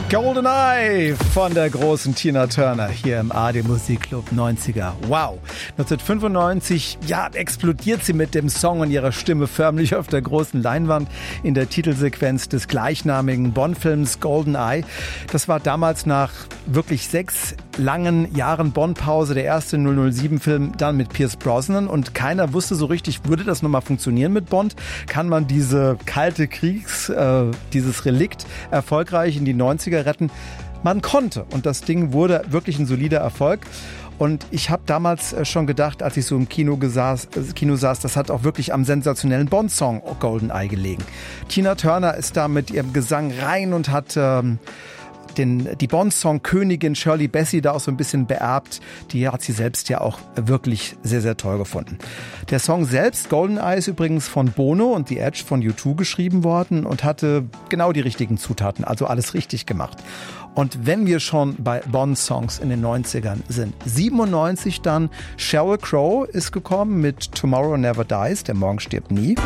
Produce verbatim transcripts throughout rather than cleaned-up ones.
GoldenEye von der großen Tina Turner hier im A R D Musikclub neunziger. Wow. neunzehnhundertfünfundneunzig, ja, explodiert sie mit dem Song und ihrer Stimme förmlich auf der großen Leinwand in der Titelsequenz des gleichnamigen Bond-Films GoldenEye. Das war damals nach wirklich sechs langen Jahren Bond-Pause der erste null null sieben-Film dann mit Pierce Brosnan und keiner wusste so richtig, würde das nochmal funktionieren mit Bond? Kann man diese kalte Kriegs, äh, dieses Relikt erfolgreich in die neunziger retten? Man konnte und das Ding wurde wirklich ein solider Erfolg. Und ich habe damals schon gedacht, als ich so im Kino, gesaß, Kino saß, das hat auch wirklich am sensationellen Bond-Song GoldenEye gelegen. Tina Turner ist da mit ihrem Gesang rein und hat ähm, den, die Bond-Song-Königin Shirley Bassey da auch so ein bisschen beerbt. Die hat sie selbst ja auch wirklich sehr, sehr toll gefunden. Der Song selbst, GoldenEye, ist übrigens von Bono und The Edge von U zwei geschrieben worden und hatte genau die richtigen Zutaten, also alles richtig gemacht. Und wenn wir schon bei Bond-Songs in den neunzigern sind, siebenundneunzig dann, Sheryl Crow ist gekommen mit Tomorrow Never Dies, der Morgen stirbt nie.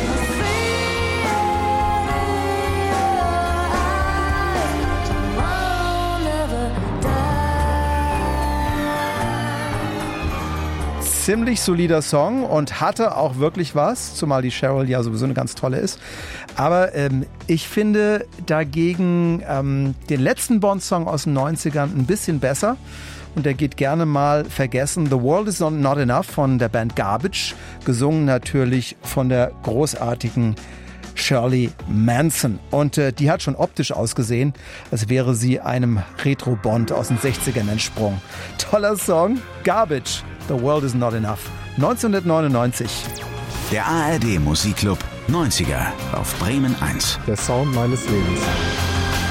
Ziemlich solider Song und hatte auch wirklich was, zumal die Sheryl ja sowieso eine ganz tolle ist. Aber ähm, ich finde dagegen ähm, den letzten Bond-Song aus den neunzigern ein bisschen besser. Und der geht gerne mal vergessen. The World is Not Enough von der Band Garbage, gesungen natürlich von der großartigen Shirley Manson. Und äh, die hat schon optisch ausgesehen, als wäre sie einem Retro-Bond aus den sechzigern entsprungen. Toller Song, Garbage, The World is Not Enough, neunzehnhundertneunundneunzig. Der A R D Musikclub neunziger auf Bremen eins. Der Sound meines Lebens.